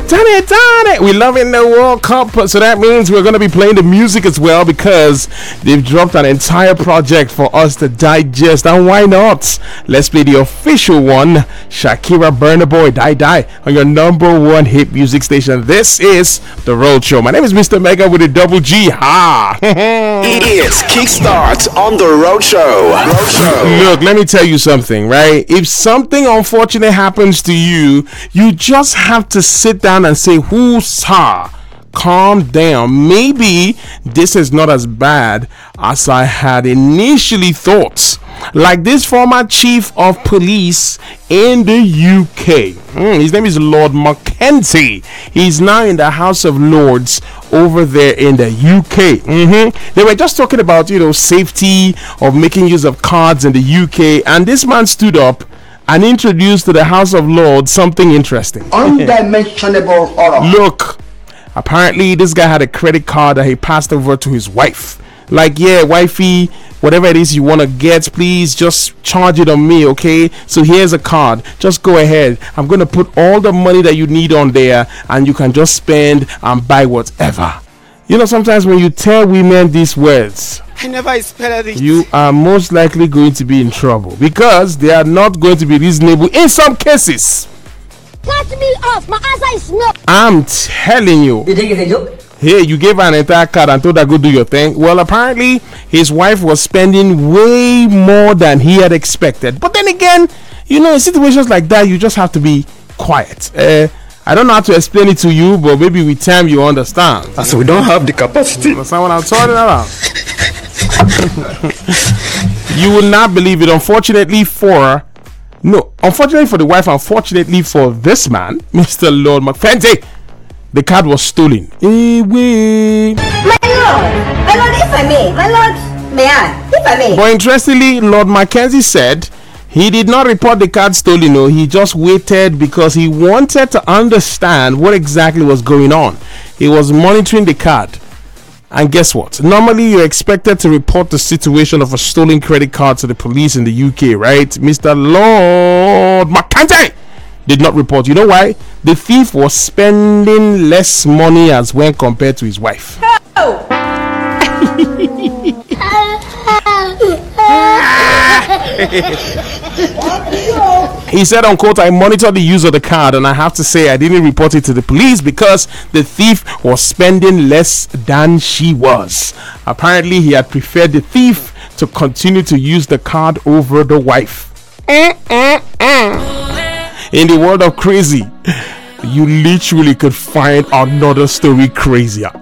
We love in the World Cup, so that means we're going to be playing the music as well because they've dropped an entire project for us to digest. And why not? Let's play the official one, Shakira Burna Boy Die on your number one hit music station. This is The Road Show. My name is Mr. Mega with a double G. Ha! It's Kickstart on The Road Show. Look, let me tell you something, right? If something unfortunate happens to you, you just have to sit down and say, "Who's-ha? Calm down. Maybe this is not as bad as I had initially thought." Like this former chief of police in the UK. His name is Lord Mackenzie. He's now in the House of Lords over there in the UK. They were just talking about, safety of making use of cards in the UK. And this man stood up and introduced to the House of Lords something interesting. Undimensionable horror. Look, apparently this guy had a credit card that he passed over to his wife. Like, yeah, wifey, whatever it is you want to get, please just charge it on me, okay? So here's a card. Just go ahead. I'm going to put all the money that you need on there and you can just spend and buy whatever. Sometimes when you tell women these words, I never expected it. You are most likely going to be in trouble because they are not going to be reasonable in some cases. Cut me off. My answer is no. I'm telling you. You think it's a joke? Hey, you gave her an entire card and told her go do your thing. Well, apparently his wife was spending way more than he had expected. But then again, in situations like that, you just have to be quiet. I don't know how to explain it to you, but maybe with time you understand. So we don't have the capacity. Understand what I'm talking about? You will not believe it. Unfortunately for the wife, unfortunately for this man, Mr. Lord Mackenzie, the card was stolen. My lord, if I may. But interestingly, Lord Mackenzie said he did not report the card stolen. No, he just waited because he wanted to understand what exactly was going on. He was monitoring the card. And guess what? Normally, you're expected to report the situation of a stolen credit card to the police in the UK, right? Mr. Lord Mackenzie did not report. You know why? The thief was spending less money as when compared to his wife. Oh. He said, unquote, I monitored the use of the card and I have to say I didn't report it to the police because the thief was spending less than she was. Apparently, he had preferred the thief to continue to use the card over the wife. In the world of crazy, you literally could find another story crazier.